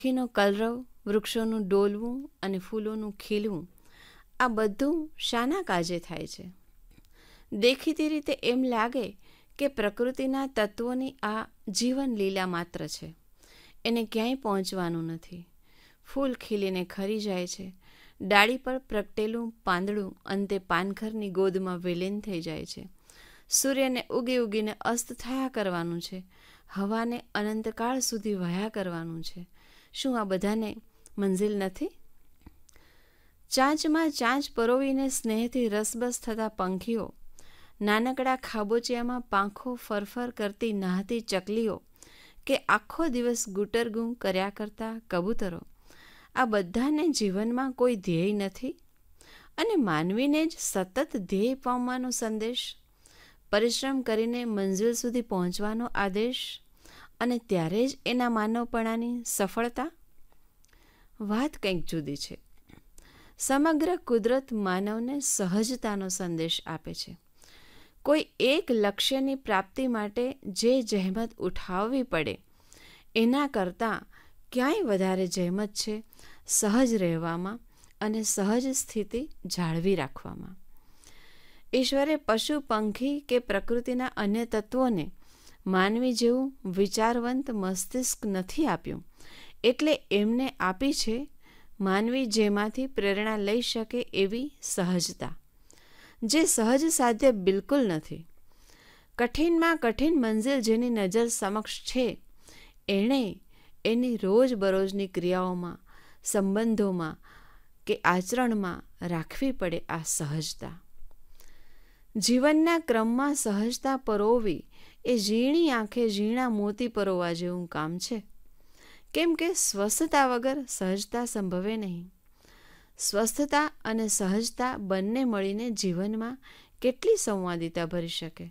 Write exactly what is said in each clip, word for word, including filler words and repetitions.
પક્ષીનો કલરવ, વૃક્ષોનું ડોલવું અને ફૂલોનું ખીલવું, આ બધું શાના કાજે થાય છે? દેખીતી રીતે એમ લાગે કે પ્રકૃતિના તત્વોની આ જીવન લીલા માત્ર છે. એને ક્યાંય પહોંચવાનું નથી. ફૂલ ખીલીને ખરી જાય છે. ડાળી પર પ્રગટેલું પાંદડું અંતે પાનખરની ગોદમાં વિલીન થઈ જાય છે. સૂર્યને ઉગી ઉગીને અસ્ત થયા કરવાનું છે. હવાને અનંતકાળ સુધી વહ્યા કરવાનું છે. શું આ બધાને મંઝિલ નથી? ચાંચમાં ચાંચ પરોવીને સ્નેહથી રસબસ થતા પંખીઓ, નાનકડા ખાબોચિયામાં પાંખો ફરફર કરતી નહાતી ચકલીઓ કે આખો દિવસ ગુટરગું કર્યા કરતા કબૂતરો, આ બધાને જીવનમાં કોઈ ધ્યેય નથી? અને માનવીને જ સતત ધ્યેય પામવાનો સંદેશ, પરિશ્રમ કરીને મંઝિલ સુધી પહોંચવાનો આદેશ, અને ત્યારે જ એના માનવપણાની સફળતા? વાત કંઈક જુદી છે. સમગ્ર કુદરત માનવને સહજતાનો સંદેશ આપે છે. કોઈ એક લક્ષ્યની પ્રાપ્તિ માટે જે જહેમત ઉઠાવવી પડે એના કરતાં ક્યાંય વધારે જહેમત છે સહજ રહેવામાં અને સહજ સ્થિતિ જાળવી રાખવામાં. ઈશ્વરે પશુ, પંખી કે પ્રકૃતિના અન્ય તત્વોને માનવી જેવું વિચારવંત મસ્તિષ્ક નથી આપ્યું, એટલે એમને આપી છે માનવી જેમાંથી પ્રેરણા લઈ શકે એવી સહજતા, જે સહજ સાધ્ય બિલકુલ નથી. કઠિનમાં કઠિન મંઝિલ જેની નજર સમક્ષ છે, એણે એની રોજબરોજની ક્રિયાઓમાં, સંબંધોમાં કે આચરણમાં રાખવી પડે આ સહજતા. જીવનના ક્રમમાં સહજતા પરોવવી એ ઝીણી આંખે ઝીણા મોતી પરોવા જેવું કામ છે. કેમ કે સ્વસ્થતા વગર સહજતા સંભવે નહીં. સ્વસ્થતા અને સહજતા બંને મળીને જીવનમાં કેટલી સંવાદિતા ભરી શકે?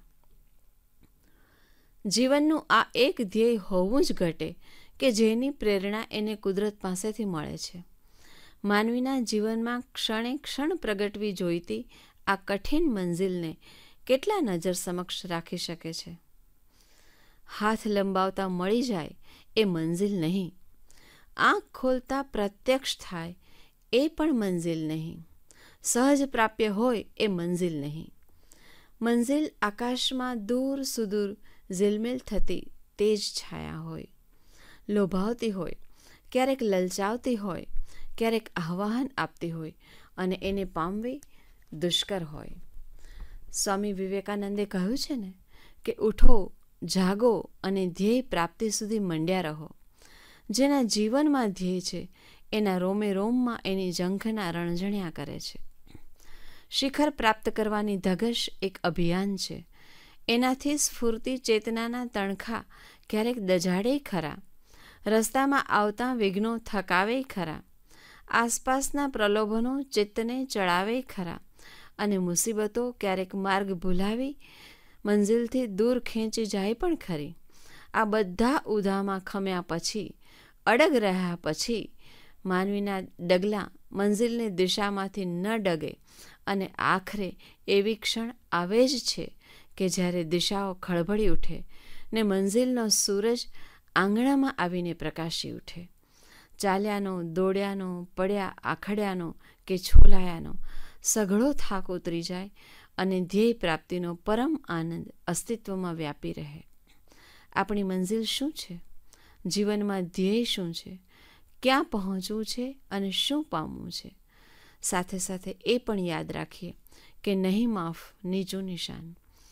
જીવનનું આ એક ધ્યેય હોવું જ ઘટે કે જેની પ્રેરણા એને કુદરત પાસેથી મળે છે. માનવીના જીવનમાં ક્ષણે ક્ષણ પ્રગટવી જોઈતી આ કઠિન મંઝિલને કેટલા નજર સમક્ષ રાખી શકે છે? હાથ લંબાવતા મળી જાય એ મંઝિલ નહીં. આંખ ખોલતા પ્રત્યક્ષ થાય એ પણ મંઝિલ નહીં. સહજ પ્રાપ્ય હોય એ મંઝિલ નહીં. મંઝિલ આકાશમાં દૂર સુદૂર ઝિલમિલ થતી તેજ છાયા હોય, લોભાવતી હોય, ક્યારેક લલચાવતી હોય, ક્યારેક આહ્વાન આપતી હોય, અને એને પામવી દુષ્કર હોય. સ્વામી વિવેકાનંદે કહ્યું છે ને કે ઉઠો, જાગો અને ધ્યેય પ્રાપ્તિ સુધી મંડ્યા રહો. જેના જીવનમાં ધ્યેય છે એના રોમે રોમમાં એની ઝંખના રણઝણ્યા કરે છે. શિખર પ્રાપ્ત કરવાની ધગશ એક અભિયાન છે. એનાથી સ્ફૂર્તિ ચેતનાના તણખા ક્યારેક દજાડે ખરા, રસ્તામાં આવતા વિઘ્નો થકાવે ખરા, આસપાસના પ્રલોભનો ચિત્તને ચડાવે ખરા, અને મુસીબતો ક્યારેક માર્ગ ભૂલાવી મંઝિલથી દૂર ખેંચી જાય પણ ખરી. આ બધા ઉધામાં ખમ્યા પછી, અડગ રહ્યા પછી, માનવીના ડગલા મંઝિલની દિશામાંથી ન ડગે, અને આખરે એવી ક્ષણ આવે જ છે કે જ્યારે દિશાઓ ખળભળી ઉઠે ને મંઝિલનો સૂરજ આંગણામાં આવીને પ્રકાશી ઉઠે. ચાલ્યાનો, દોડ્યાનો, પડ્યા આખડ્યાનો કે છોલાયાનો સઘળો થાક ઉતરી જાય અને ધ્યેય પ્રાપ્તિનો પરમ આનંદ અસ્તિત્વમાં વ્યાપી રહે. આપણી મંઝિલ શું છે? જીવનમાં ધ્યેય શું છે? ક્યાં પહોંચવું છે અને શું પામવું છે? સાથે સાથે એ પણ યાદ રાખીએ કે નહીં માફ નીચું નિશાન.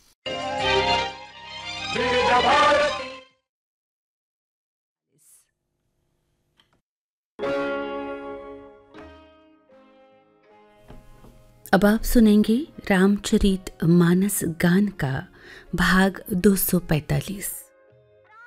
अब आप सुनेंगे रामचरित मानस गान का भाग दो सौ पैंतालीस.